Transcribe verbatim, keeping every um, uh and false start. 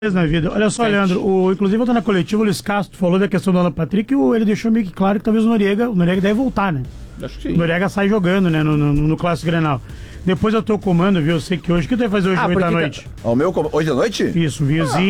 na vida. Olha só, Leandro, o, inclusive eu tô na coletiva, o Luiz Castro falou da questão do Alan Patrick e o, ele deixou meio que claro que talvez o Noriega, o Noriega deve voltar, né? Acho que sim. O Noriega sai jogando, né, no, no, no Clássico Grenal. Depois eu tô comando, viu? Eu sei que hoje, o que tu vai fazer hoje, Ah, oito da porque noite? Ao meu, com- hoje à noite? Isso, um vinhozinho.